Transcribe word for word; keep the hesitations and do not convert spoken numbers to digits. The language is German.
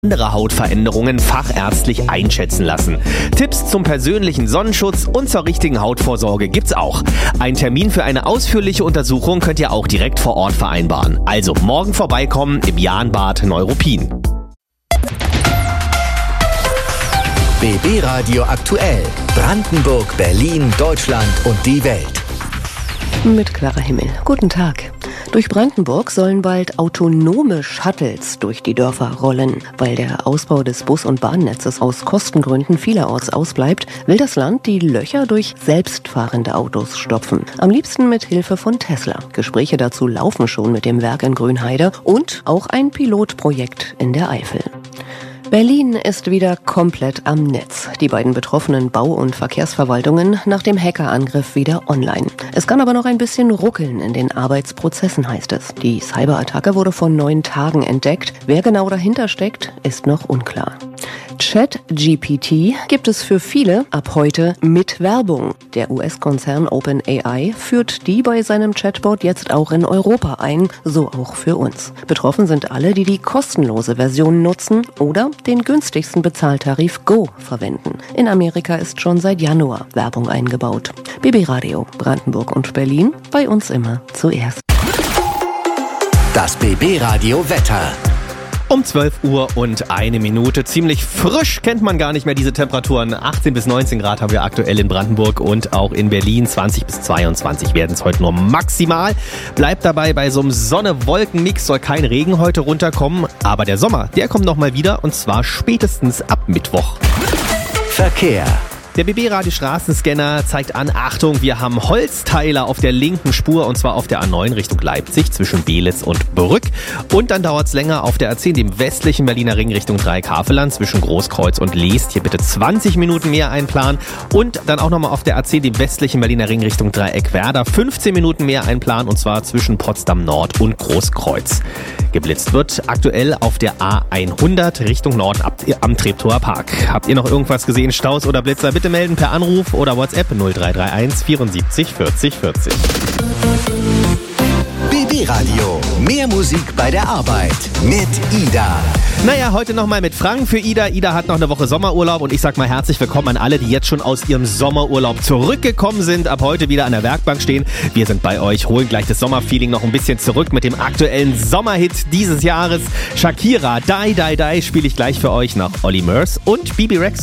andere Hautveränderungen fachärztlich einschätzen lassen. Tipps zum persönlichen Sonnenschutz und zur richtigen Hautvorsorge gibt's auch. Ein Termin für eine ausführliche Untersuchung könnt ihr auch direkt vor Ort vereinbaren. Also morgen vorbeikommen im Jahnbad Neuruppin. B B Radio aktuell. Brandenburg, Berlin, Deutschland und die Welt. Mit klarer Himmel. Guten Tag. Durch Brandenburg sollen bald autonome Shuttles durch die Dörfer rollen. Weil der Ausbau des Bus- und Bahnnetzes aus Kostengründen vielerorts ausbleibt, will das Land die Löcher durch selbstfahrende Autos stopfen. Am liebsten mit Hilfe von Tesla. Gespräche dazu laufen schon mit dem Werk in Grünheide und auch ein Pilotprojekt in der Eifel. Berlin ist wieder komplett am Netz. Die beiden betroffenen Bau- und Verkehrsverwaltungen nach dem Hackerangriff wieder online. Es kann aber noch ein bisschen ruckeln in den Arbeitsprozessen, heißt es. Die Cyberattacke wurde vor neun Tagen entdeckt. Wer genau dahinter steckt, ist noch unklar. ChatGPT gibt es für viele ab heute mit Werbung. Der U S-Konzern OpenAI führt die bei seinem Chatbot jetzt auch in Europa ein, so auch für uns. Betroffen sind alle, die die kostenlose Version nutzen oder den günstigsten Bezahltarif Go verwenden. In Amerika ist schon seit Januar Werbung eingebaut. B B Radio, Brandenburg und Berlin, bei uns immer zuerst. Das B B Radio Wetter. Um zwölf Uhr und eine Minute. Ziemlich frisch, kennt man gar nicht mehr diese Temperaturen. achtzehn bis neunzehn Grad haben wir aktuell in Brandenburg und auch in Berlin. zwanzig bis zweiundzwanzig werden es heute nur maximal. Bleibt dabei bei so einem Sonne-Wolken-Mix, soll kein Regen heute runterkommen. Aber der Sommer, der kommt noch mal wieder und zwar spätestens ab Mittwoch. Verkehr. Der B B-Radio Straßenscanner zeigt an, Achtung, wir haben Holzteile auf der linken Spur und zwar auf der A neun Richtung Leipzig zwischen Belitz und Brück. Und dann dauert es länger auf der A zehn, dem westlichen Berliner Ring Richtung Dreieck-Havelland zwischen Großkreuz und Leest. Hier bitte zwanzig Minuten mehr einplanen. Und dann auch nochmal auf der A zehn, dem westlichen Berliner Ring Richtung Dreieck-Werder, fünfzehn Minuten mehr einplanen und zwar zwischen Potsdam Nord und Großkreuz. Geblitzt wird aktuell auf der A hundert Richtung Norden ab, am Treptower Park. Habt ihr noch irgendwas gesehen, Staus oder Blitzer? Bitte melden per Anruf oder WhatsApp null drei drei eins vierundsiebzig vierzig vierzig. B B Radio. Mehr Musik bei der Arbeit mit Ida. Naja, heute nochmal mit Frank für Ida. Ida hat noch eine Woche Sommerurlaub und ich sag mal herzlich willkommen an alle, die jetzt schon aus ihrem Sommerurlaub zurückgekommen sind, ab heute wieder an der Werkbank stehen. Wir sind bei euch, holen gleich das Sommerfeeling noch ein bisschen zurück mit dem aktuellen Sommerhit dieses Jahres. Shakira, Die, Die, Die spiele ich gleich für euch nach Olly Murs und Bibi Rexa.